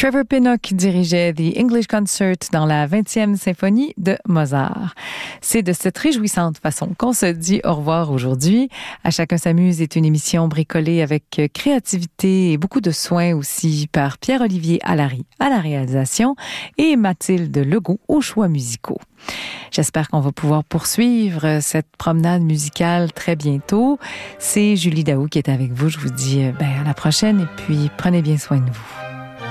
Trevor Pinnock dirigeait The English Concert dans la 20e symphonie de Mozart. C'est de cette réjouissante façon qu'on se dit au revoir aujourd'hui. À chacun s'amuse est une émission bricolée avec créativité et beaucoup de soin aussi par Pierre-Olivier Allary à la réalisation et Mathilde Legault aux choix musicaux. J'espère qu'on va pouvoir poursuivre cette promenade musicale très bientôt. C'est Julie Daou qui est avec vous. Je vous dis à la prochaine et puis prenez bien soin de vous.